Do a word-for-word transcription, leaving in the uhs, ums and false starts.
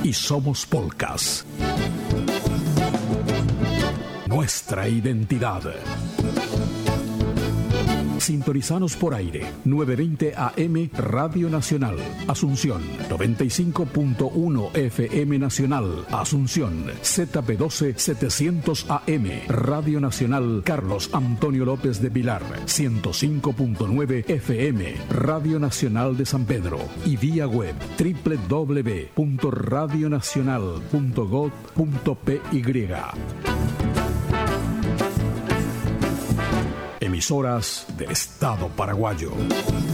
y somos Polcas. Nuestra identidad. Sintonizanos por aire, novecientos veinte A M Radio Nacional, Asunción, noventa y cinco punto uno F M Nacional, Asunción, Z P doce setecientos A M, Radio Nacional Carlos Antonio López de Pilar, ciento cinco punto nueve F M, Radio Nacional de San Pedro, y vía web doble u doble u doble u punto radio nacional punto gob punto p y. Emisoras del Estado paraguayo.